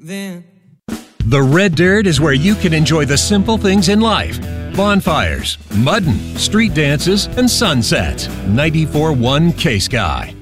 then. The Red Dirt is where you can enjoy the simple things in life. Bonfires, mudding, street dances, and sunsets. 94.1 K-Sky.